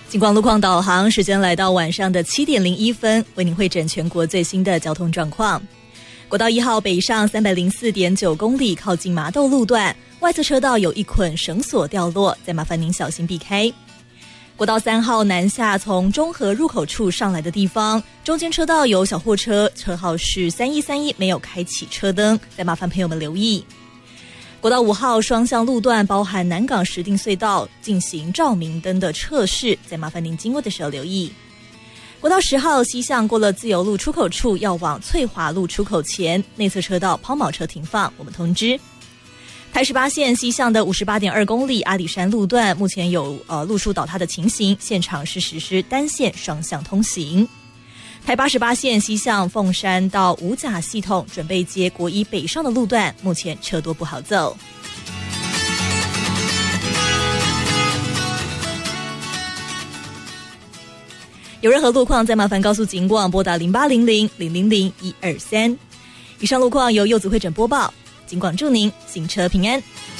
警广路况导航时间来到晚上的7点01分，为您汇整全国最新的交通状况。国道1号北上304.9公里，靠近麻豆路段，外侧车道有一捆绳索掉落，再麻烦您小心避开。国道3号南下从中和入口处上来的地方，中间车道有小货车，车号是3131，没有开启车灯，再麻烦朋友们留意。国道5号双向路段包含南港石碇隧道进行照明灯的测试，再麻烦您经过的时候留意。国道10号西向过了自由路出口处，要往翠华路出口前，内侧车道抛锚车停放，我们通知。台18线西向的58.2公里阿里山路段，目前有路树倒塌的情形，现场是实施单线双向通行。台88线西向凤山到五甲系统准备接国一北上的路段，目前车多不好走。有任何路况，再麻烦告诉警广，拨打0800-000-123。以上路况由柚子会诊播报，警广祝您行车平安。